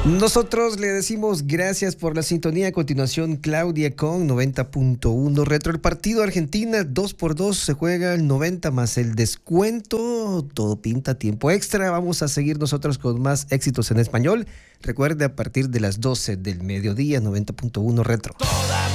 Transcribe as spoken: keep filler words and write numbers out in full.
Nosotros le decimos gracias por la sintonía. A continuación, Claudia con noventa punto uno Retro. El partido Argentina dos por dos se juega el noventa más el descuento. Todo pinta tiempo extra. Vamos a seguir nosotros con más éxitos en español. Recuerde, a partir de las doce del mediodía, noventa punto uno Retro.